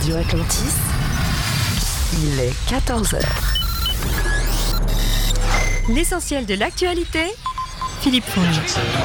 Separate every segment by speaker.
Speaker 1: Radio Atlantis, il est 14h.
Speaker 2: L'essentiel de l'actualité, Philippe Fonge.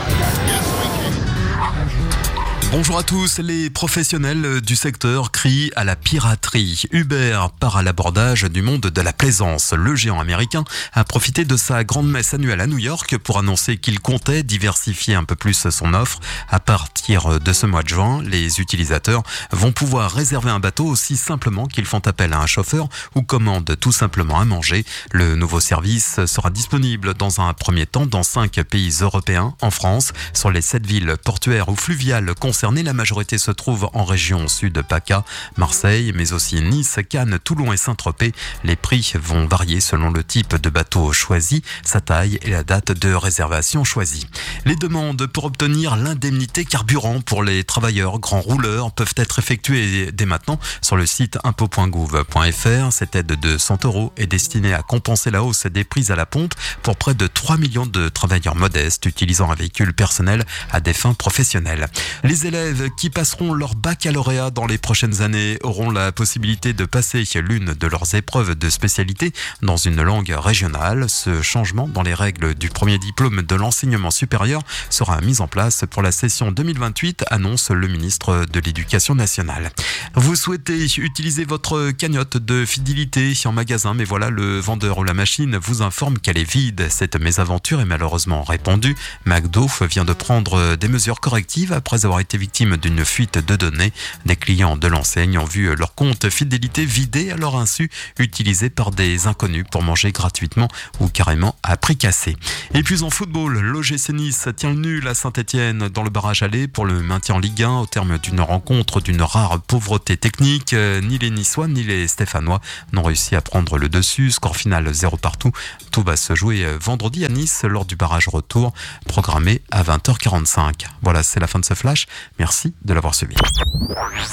Speaker 3: Bonjour à tous, les professionnels du secteur crient à la piraterie. Uber part à l'abordage du monde de la plaisance. Le géant américain a profité de sa grande messe annuelle à New York pour annoncer qu'il comptait diversifier un peu plus son offre. À partir de ce mois de juin, les utilisateurs vont pouvoir réserver un bateau aussi simplement qu'ils font appel à un chauffeur ou commandent tout simplement à manger. Le nouveau service sera disponible dans un premier temps dans 5 pays européens. En France, sur les 7 villes portuaires ou fluviales concernées, la majorité se trouve en région sud PACA, Marseille, mais aussi Nice, Cannes, Toulon et Saint-Tropez. Les prix vont varier selon le type de bateau choisi, sa taille et la date de réservation choisie. Les demandes pour obtenir l'indemnité carburant pour les travailleurs grands rouleurs peuvent être effectuées dès maintenant sur le site impôt.gouv.fr. Cette aide de 100 € est destinée à compenser la hausse des prix à la pompe pour près de 3 millions de travailleurs modestes utilisant un véhicule personnel à des fins professionnelles. Les élèves qui passeront leur baccalauréat dans les prochaines années auront la possibilité de passer l'une de leurs épreuves de spécialité dans une langue régionale. Ce changement dans les règles du premier diplôme de l'enseignement supérieur sera mis en place pour la session 2028, annonce le ministre de l'Éducation nationale. Vous souhaitez utiliser votre cagnotte de fidélité en magasin, mais voilà, le vendeur ou la machine vous informe qu'elle est vide. Cette mésaventure est malheureusement répandue. McDo vient de prendre des mesures correctives après avoir été victime d'une fuite de données. Des clients de l'enseigne ont vu leur compte fidélité vidé à leur insu, utilisé par des inconnus pour manger gratuitement ou carrément à prix cassé. Et puis en football, l'OGC Nice tient le nul à Saint-Etienne dans le barrage aller pour le maintien en Ligue 1 au terme d'une rencontre d'une rare pauvreté technique. Ni les Niçois ni les Stéphanois n'ont réussi à prendre le dessus. Score final 0 partout. Tout va se jouer vendredi à Nice lors du barrage retour programmé à 20h45. Voilà, c'est la fin de ce flash. Merci de l'avoir suivi.